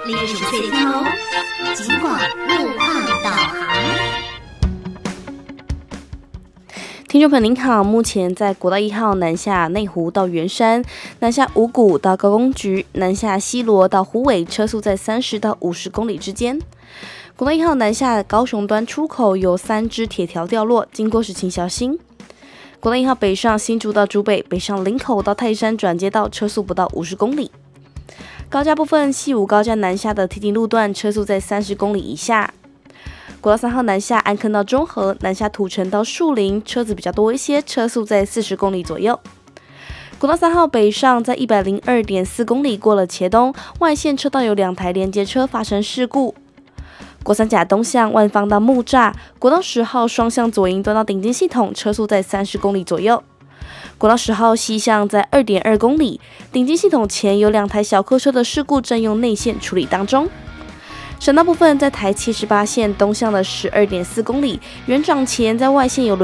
65岁天哦，尽管路况导航。 听众朋友您好，目前在国道1号南下内湖到圆山，南下五股到高工局，南下西螺到虎尾，车速在30到50公里之间。国道1号南下高雄端出口有3支铁条掉落，经过时请小心。国道1号北上新竹到竹北，北上林口到泰山转接道，车速不到50公里。高架部分，西武高架南下的堤顶路段，车速在30公里以下。国道3号南下安坑到中和，南下土城到树林，车子比较多一些，车速在40公里左右。国道3号北上在102.4公里过了茄东，外线车道有2台连接车发生事故。国三甲东向万芳到木栅，国道10号双向左营端到顶尖系统，车速在30公里左右。国道10号西向在2.2公里，顶尖系统前有2台小客车的事故正用内线处理当中。省道部分，在台78线东向的12.4公里，园长前在外线有